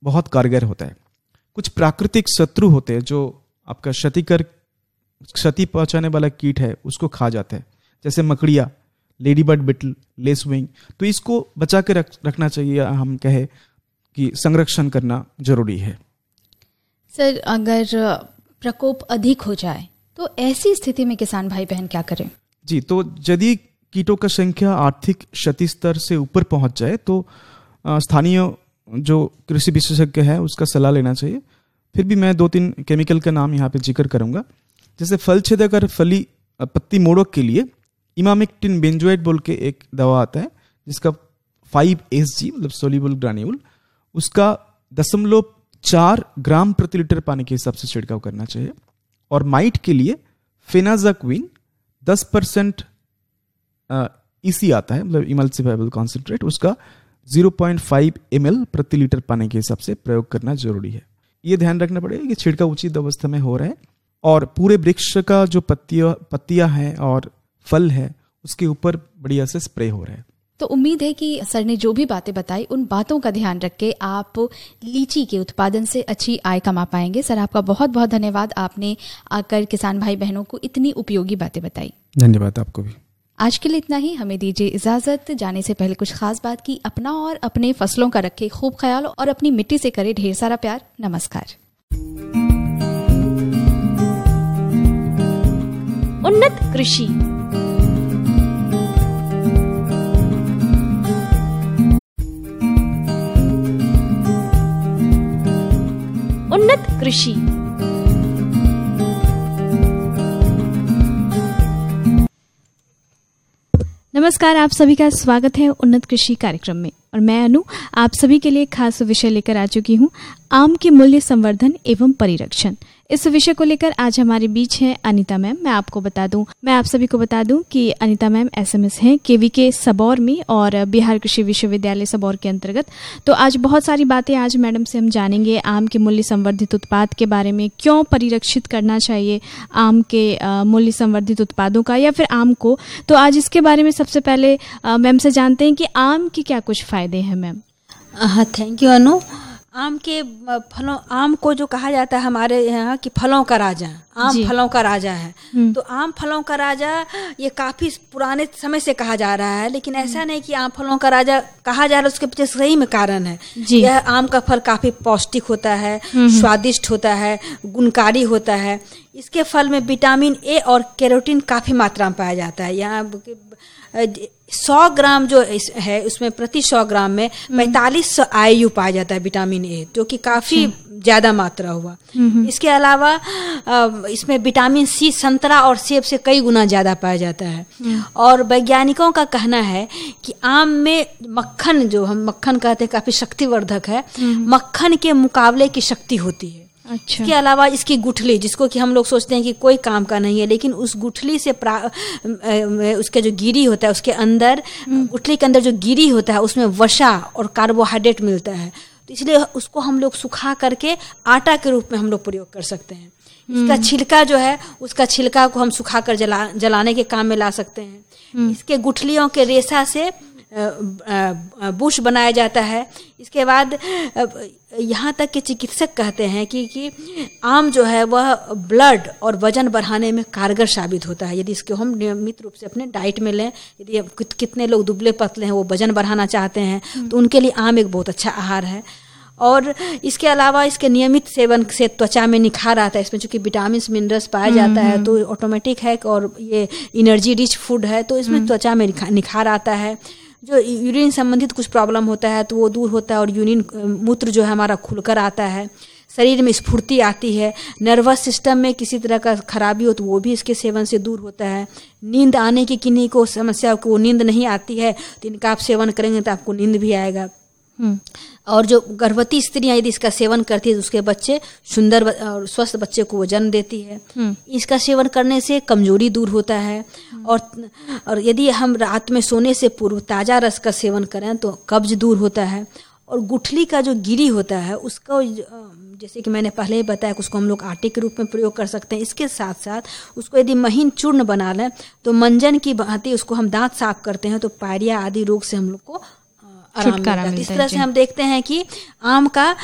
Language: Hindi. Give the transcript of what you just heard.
बहुत कारगर होता है। कुछ प्राकृतिक शत्रु होते हैं जो आपका क्षति पहुंचाने वाला कीट है उसको खा जाता है, जैसे मकड़िया, लेडी बर्ड बिटल, लेसविंग। तो इसको बचा के रखना चाहिए, हम कहे कि संरक्षण करना जरूरी है। सर, अगर प्रकोप अधिक हो जाए तो ऐसी स्थिति में किसान भाई बहन क्या करें? जी, तो यदि कीटों का संख्या आर्थिक क्षति स्तर से ऊपर पहुंच जाए तो स्थानीय जो कृषि विशेषज्ञ है उसका सलाह लेना चाहिए। फिर भी मैं 2-3 केमिकल का नाम यहाँ पे जिक्र करूंगा। जैसे फल छेदक और फली पत्ती मोड़क के लिए इमामेक्टिन बेंजोएट बोल के एक दवा आता है जिसका 5SG मतलब सोल्यूबल ग्रान्यूल, उसका 0.4 ग्राम प्रति लीटर पानी के हिसाब से छिड़काव करना चाहिए। और माइट के लिए फेनाजाक्विन 10% EC आता है, मतलब इमल्सिफाइबल कॉन्सेंट्रेट, उसका 0.5 ml प्रति लीटर पानी के हिसाब से प्रयोग करना जरूरी है। ये ध्यान रखना पड़ेगा कि छिड़काव उचित अवस्था में हो रहा है और पूरे वृक्ष का जो पत्तियां हैं और फल है उसके ऊपर बढ़िया से स्प्रे हो रहा है। तो उम्मीद है कि सर ने जो भी बातें बताई उन बातों का ध्यान रख के आप लीची के उत्पादन से अच्छी आय कमा पाएंगे। सर, आपका बहुत बहुत धन्यवाद, आपने आकर किसान भाई बहनों को इतनी उपयोगी बातें बताई। धन्यवाद आपको भी। आज के लिए इतना ही। हमें दीजिए इजाजत। जाने से पहले कुछ खास बात की, अपना और अपने फसलों का रखे खूब ख्याल और अपनी मिट्टी से करे ढेर सारा प्यार। नमस्कार। उन्नत कृषि। उन्नत कृषि। नमस्कार, आप सभी का स्वागत है उन्नत कृषि कार्यक्रम में और मैं अनु आप सभी के लिए खास विषय लेकर आ चुकी हूँ, आम के मूल्य संवर्धन एवं परिरक्षण। इस विषय को लेकर आज हमारे बीच हैं अनीता मैम। मैं आप सभी को बता दूं कि अनीता मैम SMS हैं KVK सबौर में और बिहार कृषि विश्वविद्यालय सबौर के अंतर्गत। तो आज बहुत सारी बातें आज मैडम से हम जानेंगे आम के मूल्य संवर्धित उत्पाद के बारे में, क्यों परिरक्षित करना चाहिए आम के मूल्य संवर्धित उत्पादों का या फिर आम को। तो आज इसके बारे में सबसे पहले मैम से जानते हैं कि आम के क्या कुछ फायदे हैं मैम। हाँ, थैंक यू अनु। आम को जो कहा जाता है हमारे यहाँ कि फलों का राजा, आम फलों का राजा है। तो आम फलों का राजा ये काफी पुराने समय से कहा जा रहा है, लेकिन ऐसा नहीं कि आम फलों का राजा कहा जा रहा है, उसके पीछे सही में कारण है। यह आम का फल काफी पौष्टिक होता है, स्वादिष्ट होता है, गुणकारी होता है। इसके फल में विटामिन A और कैरोटीन काफी मात्रा में पाया जाता है। यहाँ 100 ग्राम जो है उसमें प्रति 100 ग्राम में 4500 IU पाया जाता है विटामिन A, जो कि काफी ज्यादा मात्रा हुआ। इसके अलावा इसमें विटामिन C संतरा और सेब से कई गुना ज्यादा पाया जाता है। और वैज्ञानिकों का कहना है कि आम में मक्खन, जो हम मक्खन कहते हैं, काफी शक्तिवर्धक है। मक्खन के मुकाबले की शक्ति होती है। अच्छा। इसके अलावा इसकी गुठली, जिसको कि हम लोग सोचते हैं कि कोई काम का नहीं है, लेकिन उस गुठली से उसका जो गिरी होता है, उसके अंदर गुठली के अंदर जो गिरी होता है उसमें वसा और कार्बोहाइड्रेट मिलता है। तो इसलिए उसको हम लोग सुखा करके आटा के रूप में हम लोग प्रयोग कर सकते हैं। इसका छिलका जो है, उसका छिलका को हम सुखा कर जलाने के काम में ला सकते हैं। इसके गुठलियों के रेशा से बुश बनाया जाता है। इसके बाद यहाँ तक कि चिकित्सक कहते हैं कि आम जो है वह ब्लड और वजन बढ़ाने में कारगर साबित होता है, यदि इसको हम नियमित रूप से अपने डाइट में लें। यदि कितने लोग दुबले पतले हैं, वो वजन बढ़ाना चाहते हैं, तो उनके लिए आम एक बहुत अच्छा आहार है। और इसके अलावा इसके नियमित सेवन से त्वचा में निखार आता है। इसमें चूंकि विटामिन मिनरल्स पाया जाता है तो ऑटोमेटिक है और ये एनर्जी रिच फूड है, तो इसमें त्वचा में निखार आता है। जो यूरिन संबंधित कुछ प्रॉब्लम होता है तो वो दूर होता है और यूरिन मूत्र जो है हमारा खुलकर आता है। शरीर में स्फूर्ति आती है। नर्वस सिस्टम में किसी तरह का खराबी हो तो वो भी इसके सेवन से दूर होता है। नींद आने की किन्हीं को समस्या को वो नींद नहीं आती है तो इनका आप सेवन करेंगे तो आपको नींद भी आएगा। और जो गर्भवती स्त्रियां यदि इसका सेवन करती है तो उसके बच्चे सुंदर और स्वस्थ बच्चे को वो जन्म देती है। इसका सेवन करने से कमजोरी दूर होता है। और यदि हम रात में सोने से पूर्व ताज़ा रस का सेवन करें तो कब्ज दूर होता है। और गुठली का जो गिरी होता है उसको, जैसे कि मैंने पहले ही बताया, उसको हम लोग आटे के रूप में प्रयोग कर सकते हैं। इसके साथ साथ उसको यदि महीन चूर्ण बना लें तो मंजन की भांति उसको हम दांत साफ करते हैं तो पायरिया आदि रोग से हम लोग को आराम मिलता है। इस तरह से हम देखते हैं कि आम का